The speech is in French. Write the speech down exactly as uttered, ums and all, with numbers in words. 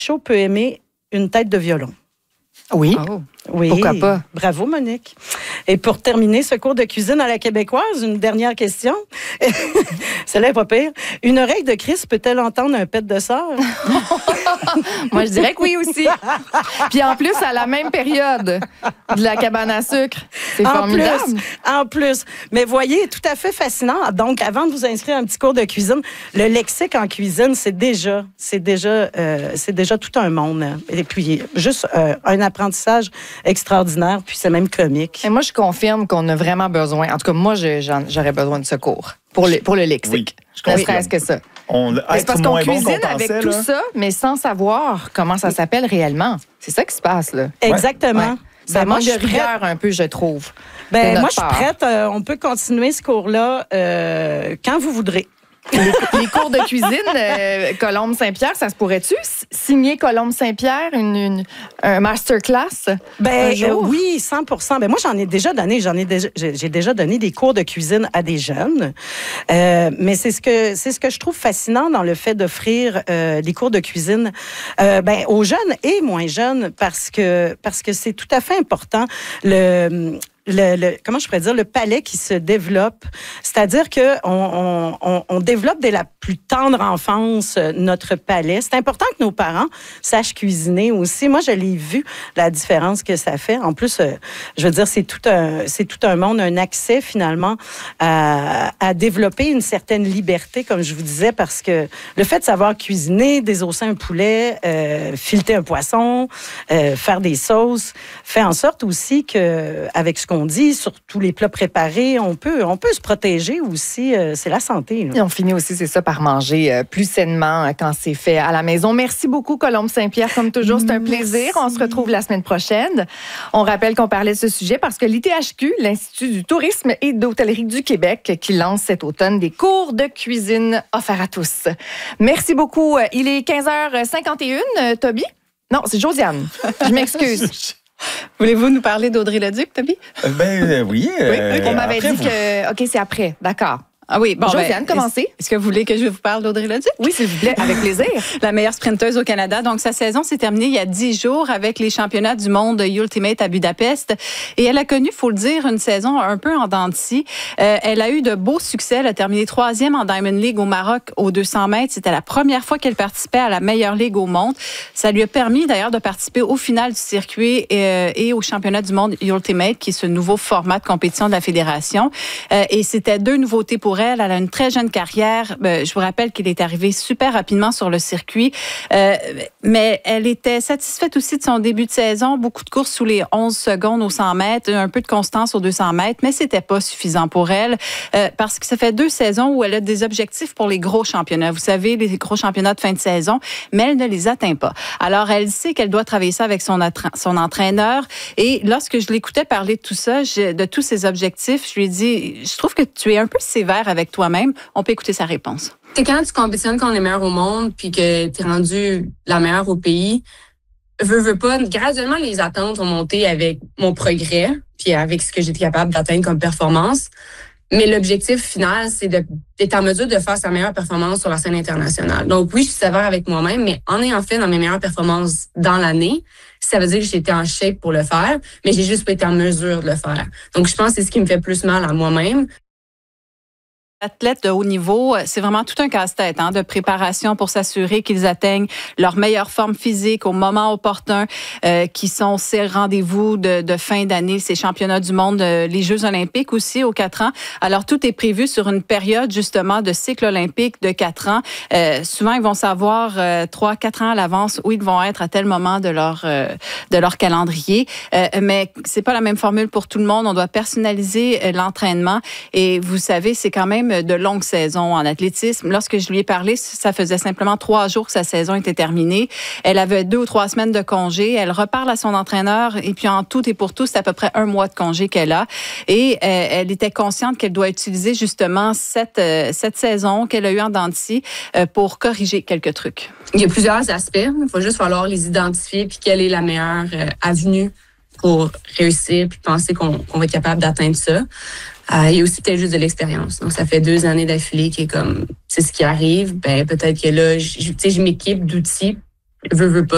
chaud peut aimer une tête de violon. Oui. Oh. Oui. Pourquoi pas? Bravo, Monique. Et pour terminer ce cours de cuisine à la québécoise, une dernière question. Celle-là n'est pas pire. Une oreille de Christ peut-elle entendre un pet de sœur? Moi, je dirais que oui aussi. Puis en plus, à la même période de la cabane à sucre. C'est En formidable. plus, en plus. Mais voyez, tout à fait fascinant. Donc, avant de vous inscrire à un petit cours de cuisine, le lexique en cuisine, c'est déjà, c'est déjà, euh, c'est déjà tout un monde. Et puis, juste euh, un apprentissage extraordinaire, puis c'est même comique. Et moi, je confirme qu'on a vraiment besoin. En tout cas, moi, je, j'en, j'aurais besoin de ce cours pour le, pour le lexique. Oui, je ne confirme. serait-ce que ça. On, Mais c'est parce qu'on cuisine bon qu'on avec pensait, tout là. ça, mais sans savoir comment ça s'appelle réellement. C'est ça qui se passe, là. Exactement. Ouais. Ça Ben, moi, manque je de suis prête. rigueur un peu, je trouve. Ben, de moi, notre je suis part. prête. Euh, on peut continuer ce cours-là euh, quand vous voudrez. Les, les cours de cuisine, euh, Colombe Saint-Pierre, ça se pourrait-tu? S- Signer Colombe Saint-Pierre, une, une, un masterclass? Ben un jour? euh, oui, cent pour cent. Ben moi, j'en ai déjà donné. J'en ai déjà, j'ai, j'ai déjà donné des cours de cuisine à des jeunes. Euh, mais c'est ce que c'est ce que je trouve fascinant dans le fait d'offrir euh, des cours de cuisine euh, ben aux jeunes et moins jeunes parce que parce que c'est tout à fait important le Le, le, comment je pourrais dire, le palais qui se développe. C'est-à-dire que on, on, on développe dès la plus tendre enfance euh, notre palais. C'est important que nos parents sachent cuisiner aussi. Moi, je l'ai vu, la différence que ça fait. En plus, euh, je veux dire, c'est tout un, c'est tout un monde, un accès finalement à, à développer une certaine liberté, comme je vous disais, parce que le fait de savoir cuisiner, désosser un poulet, euh, fileter un poisson, euh, faire des sauces, fait en sorte aussi que, avec ce qu'on dit sur tous les plats préparés, on peut, on peut se protéger aussi. Euh, c'est la santé. Là. Et on finit aussi, c'est ça, par manger euh, plus sainement euh, quand c'est fait à la maison. Merci beaucoup, Colombe Saint-Pierre. Comme toujours, c'est un plaisir. On se retrouve la semaine prochaine. On rappelle qu'on parlait de ce sujet parce que l'I T H Q, l'Institut du tourisme et d'hôtellerie du Québec, qui lance cet automne des cours de cuisine offerts à tous. Merci beaucoup. Il est quinze heures cinquante et une, Toby? Non, c'est Josiane. Je m'excuse. Voulez-vous nous parler d'Audrey Leduc, Toby? Euh, Ben euh, oui. euh, On m'avait après, dit vous- que... OK, c'est après. D'accord. Ah oui, bon. Josiane, ben, commencez. Est-ce que vous voulez que je vous parle d'Audrey Leduc? Oui, s'il vous plaît, avec plaisir. La meilleure sprinteuse au Canada. Donc, sa saison s'est terminée il y a dix jours avec les championnats du monde Ultimate à Budapest. Et elle a connu, faut le dire, une saison un peu en dents de scie. Euh, elle a eu de beaux succès. Elle a terminé troisième en Diamond League au Maroc aux deux cents mètres. C'était la première fois qu'elle participait à la meilleure ligue au monde. Ça lui a permis d'ailleurs de participer au final du circuit euh, et au championnat du monde Ultimate, qui est ce nouveau format de compétition de la fédération. Euh, et c'était deux nouveautés pour elle. Elle a une très jeune carrière. Euh, je vous rappelle qu'il est arrivé super rapidement sur le circuit, euh, mais elle était satisfaite aussi de son début de saison. Beaucoup de courses sous les onze secondes aux cent mètres, un peu de constance aux deux cents mètres, mais c'était pas suffisant pour elle euh, parce que ça fait deux saisons où elle a des objectifs pour les gros championnats. Vous savez, les gros championnats de fin de saison, mais elle ne les atteint pas. Alors, elle sait qu'elle doit travailler ça avec son, attra- son entraîneur. Et lorsque je l'écoutais parler de tout ça, je, de tous ses objectifs, je lui ai dit, je trouve que tu es un peu sévère avec toi-même. On peut écouter sa réponse. C'est quand tu compétitionnes contre les meilleurs au monde puis que tu es rendu la meilleure au pays, veux, veux pas, graduellement, les attentes ont monté avec mon progrès puis avec ce que j'étais capable d'atteindre comme performance. Mais l'objectif final, c'est de, d'être en mesure de faire sa meilleure performance sur la scène internationale. Donc oui, je suis sévère avec moi-même, mais en ayant fait dans mes meilleures performances dans l'année, ça veut dire que j'étais en shape pour le faire, mais j'ai juste pas été en mesure de le faire. Donc je pense que c'est ce qui me fait plus mal à moi-même. Athlètes de haut niveau, c'est vraiment tout un casse-tête hein, de préparation pour s'assurer qu'ils atteignent leur meilleure forme physique au moment opportun, euh, qui sont ces rendez-vous de, de fin d'année, ces championnats du monde, euh, les Jeux olympiques aussi aux quatre ans. Alors, tout est prévu sur une période justement de cycle olympique de quatre ans. Euh, souvent, ils vont savoir euh, trois, quatre ans à l'avance où ils vont être à tel moment de leur euh, de leur calendrier. Euh, mais c'est pas la même formule pour tout le monde. On doit personnaliser euh, l'entraînement. Et vous savez, c'est quand même de longues saisons en athlétisme. Lorsque je lui ai parlé, ça faisait simplement trois jours que sa saison était terminée. Elle avait deux ou trois semaines de congé. Elle reparle à son entraîneur et puis en tout et pour tout, c'est à peu près un mois de congé qu'elle a. Et euh, elle était consciente qu'elle doit utiliser justement cette, euh, cette saison qu'elle a eue en dents de scie euh, pour corriger quelques trucs. Il y a plusieurs aspects. Il faut juste falloir les identifier puis quelle est la meilleure euh, avenue pour réussir puis penser qu'on, qu'on va être capable d'atteindre ça. Euh, il y a aussi peut-être juste de l'expérience. Donc, ça fait deux années d'affilée qui est comme, c'est ce qui arrive. Ben, peut-être que là, je, tu sais, je m'équipe d'outils, veux, veux pas.